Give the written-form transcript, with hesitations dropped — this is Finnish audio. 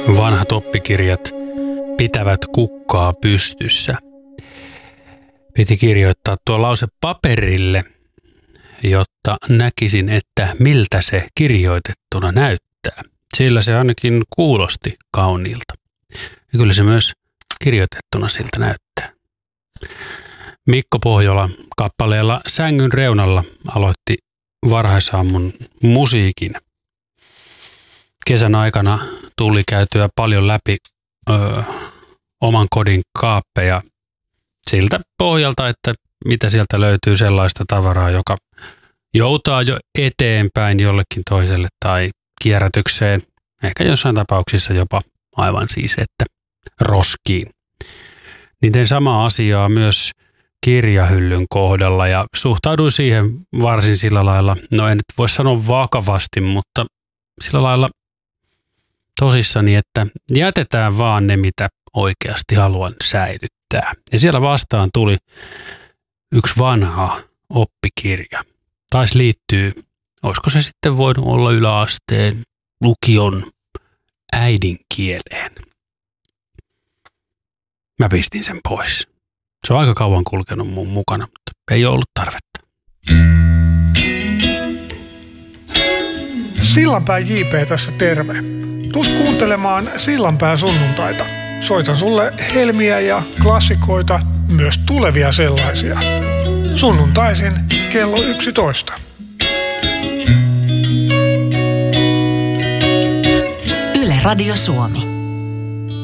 Vanhat oppikirjat pitävät kukkaa pystyssä. Piti kirjoittaa tuo lause paperille, jotta näkisin, että miltä se kirjoitettuna näyttää. Sillä se ainakin kuulosti kauniilta. Ja kyllä se myös kirjoitettuna siltä näyttää. Mikko Pohjola kappaleella Sängyn reunalla aloitti varhaisaamun musiikin. Kesän aikana tuli käytyä paljon läpi oman kodin kaappeja siltä pohjalta, että mitä sieltä löytyy sellaista tavaraa, joka joutaa jo eteenpäin jollekin toiselle tai kierrätykseen, ehkä jossain tapauksissa jopa aivan siis, että roskiin. Niin tein samaa asiaa myös kirjahyllyn kohdalla ja suhtauduin siihen varsin sillä lailla, no en nyt voi sanoa vakavasti, mutta sillä lailla tosissani, että jätetään vaan ne, mitä oikeasti haluan säilyttää. Ja siellä vastaan tuli yksi vanha oppikirja. Taisi liittyy, olisiko se sitten voinut olla yläasteen lukion äidinkieleen. Mä pistin sen pois. Se on aika kauan kulkenut mun mukana, mutta ei ole ollut tarvetta. Sillanpään JP tässä terve. Tuus kuuntelemaan Sillanpään sunnuntaita. Soitan sulle helmiä ja klassikoita, myös tulevia sellaisia. Sunnuntaisin kello 11. Yle Radio Suomi.